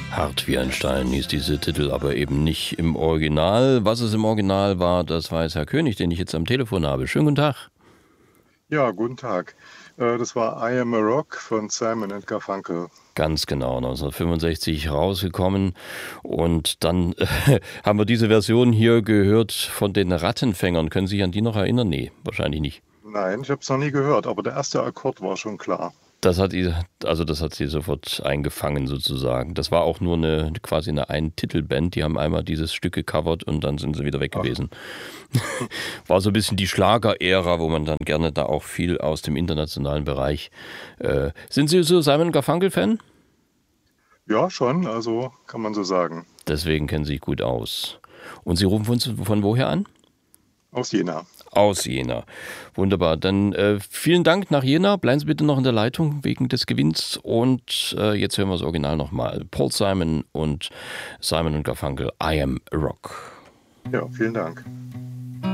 Hart wie ein Stein hieß dieser Titel, aber eben nicht im Original. Was es im Original war, das weiß Herr König, den ich jetzt am Telefon habe. Schönen guten Tag. Ja, guten Tag. Das war I Am a Rock von Simon and Garfunkel. Ganz genau, 1965 rausgekommen. Und dann haben wir diese Version hier gehört von den Rattenfängern. Können Sie sich an die noch erinnern? Nee, wahrscheinlich nicht. Nein, ich habe es noch nie gehört, aber der erste Akkord war schon klar. Das hat sie sofort eingefangen sozusagen. Das war auch nur quasi eine Ein-Titel-Band. Die haben einmal dieses Stück gecovert und dann sind sie wieder weg Ach, gewesen. War so ein bisschen die Schlager-Ära, wo man dann gerne da auch viel aus dem internationalen Bereich. Sind Sie so Simon Garfunkel-Fan? ja, schon, also kann man so sagen. Deswegen kennen Sie sich gut aus. Und Sie rufen uns von woher an? Aus Jena. Aus Jena. Wunderbar. Dann vielen Dank nach Jena. Bleiben Sie bitte noch in der Leitung wegen des Gewinns. Und jetzt hören wir das Original nochmal. Paul Simon und Garfunkel, I Am a Rock. Ja, vielen Dank.